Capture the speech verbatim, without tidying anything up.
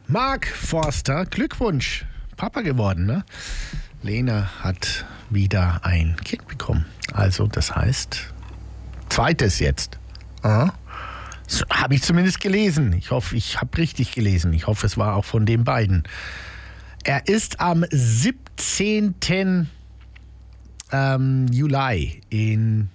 Mark Forster, Glückwunsch, Papa geworden, ne? Lena hat wieder ein Kind bekommen. Also das heißt, zweites jetzt. Ah. So, habe ich zumindest gelesen. Ich hoffe, ich habe richtig gelesen. Ich hoffe, es war auch von den beiden. Er ist am siebzehnten Ähm, Juli in